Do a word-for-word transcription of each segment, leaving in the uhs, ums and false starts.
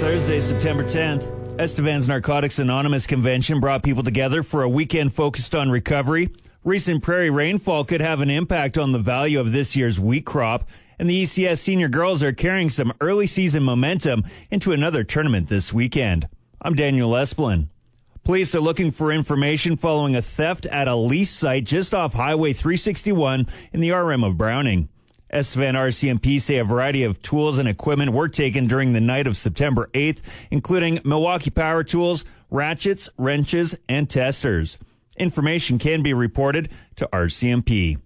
Thursday, September tenth. Estevan's Narcotics Anonymous convention brought people together for a weekend focused on recovery. Recent prairie rainfall could have an impact on the value of this year's wheat crop, and the E C S senior girls are carrying some early season momentum into another tournament this weekend. I'm Daniel Esplin. Police are looking for information following a theft at a lease site just off Highway three sixty-one in the R M of Browning. Estevan R C M P say a variety of tools and equipment were taken during the night of September eighth, including Milwaukee power tools, ratchets, wrenches, and testers. Information can be reported to R C M P.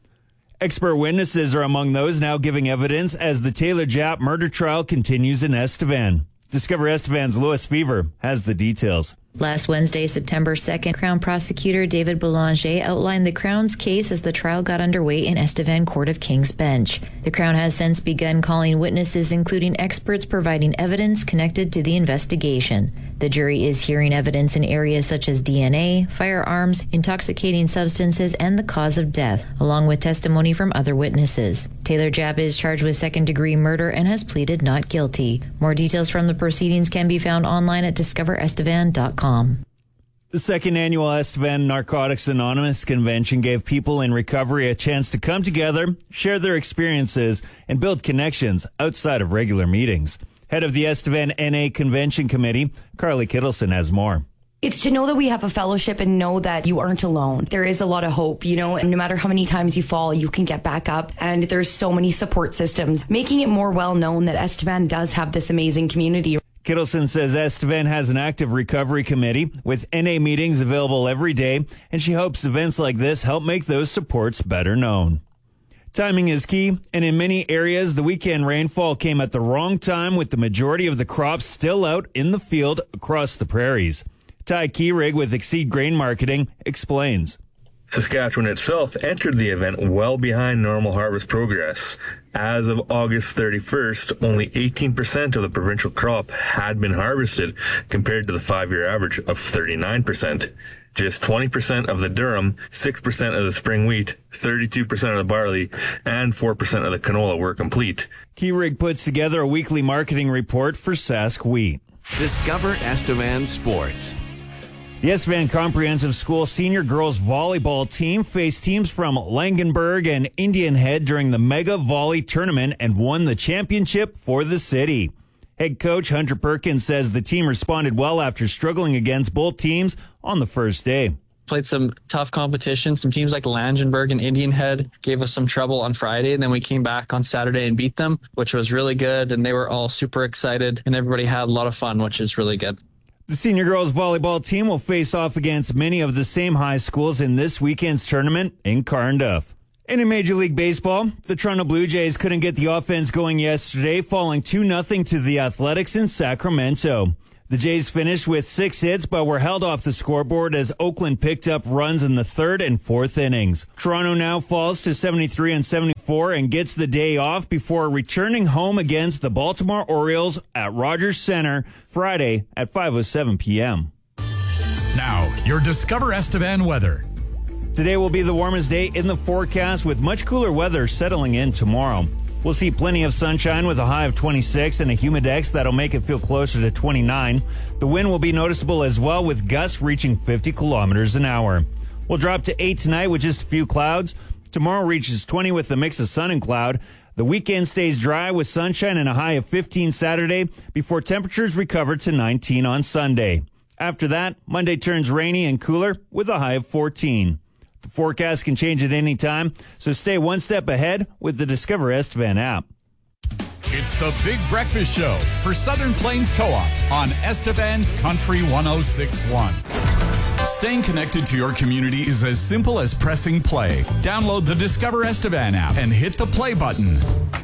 Expert witnesses are among those now giving evidence as the Taylor Japp murder trial continues in Estevan. Discover Estevan's Louis Fever has the details. Last Wednesday, September second, Crown Prosecutor David Belanger outlined the Crown's case as the trial got underway in Estevan Court of King's Bench. The Crown has since begun calling witnesses, including experts providing evidence connected to the investigation. The jury is hearing evidence in areas such as D N A, firearms, intoxicating substances, and the cause of death, along with testimony from other witnesses. Taylor Japp is charged with second-degree murder and has pleaded not guilty. More details from the proceedings can be found online at discover estevan dot com. The second annual Estevan Narcotics Anonymous convention gave people in recovery a chance to come together, share their experiences, and build connections outside of regular meetings. Head of the Estevan N A Convention Committee, Carly Kittleson, has more. It's to know that we have a fellowship and know that you aren't alone. There is a lot of hope, you know, and no matter how many times you fall, you can get back up. And there's so many support systems, making it more well known that Estevan does have this amazing community. Kittleson says Estevan has an active recovery committee with N A meetings available every day, and she hopes events like this help make those supports better known. Timing is key, and in many areas, the weekend rainfall came at the wrong time with the majority of the crops still out in the field across the prairies. Ty Keyrig with Exceed Grain Marketing explains. Saskatchewan itself entered the event well behind normal harvest progress. As of August thirty-first, only eighteen percent of the provincial crop had been harvested, compared to the five-year average of thirty-nine percent. Just twenty percent of the durum, six percent of the spring wheat, thirty-two percent of the barley, and four percent of the canola were complete. Keyrig puts together a weekly marketing report for Sask Wheat. Discover Estevan Sports. The Estevan Comprehensive School senior girls volleyball team faced teams from Langenburg and Indian Head during the Mega Volley Tournament and won the championship for the city. Head coach Hunter Perkins says the team responded well after struggling against both teams on the first day. Played some tough competition. Some teams like Langenburg and Indian Head gave us some trouble on Friday, and then we came back on Saturday and beat them, which was really good, and they were all super excited, and everybody had a lot of fun, which is really good. The senior girls volleyball team will face off against many of the same high schools in this weekend's tournament in Carnduff. And in Major League Baseball, the Toronto Blue Jays couldn't get the offense going yesterday, falling two nothing to the Athletics in Sacramento. The Jays finished with six hits, but were held off the scoreboard as Oakland picked up runs in the third and fourth innings. Toronto now falls to seventy-three and seventy-four and gets the day off before returning home against the Baltimore Orioles at Rogers Center Friday at five oh seven p.m. Now, your Discover Estevan weather. Today will be the warmest day in the forecast with much cooler weather settling in tomorrow. We'll see plenty of sunshine with a high of twenty-six and a humidex that'll make it feel closer to twenty-nine. The wind will be noticeable as well with gusts reaching fifty kilometers an hour. We'll drop to eight tonight with just a few clouds. Tomorrow reaches twenty with a mix of sun and cloud. The weekend stays dry with sunshine and a high of fifteen Saturday before temperatures recover to nineteen on Sunday. After that, Monday turns rainy and cooler with a high of fourteen. The forecast can change at any time, so stay one step ahead with the Discover Estevan app. It's the Big Breakfast Show for Southern Plains Co-op on Estevan's Country one oh six point one. Staying connected to your community is as simple as pressing play. Download the Discover Estevan app and hit the play button.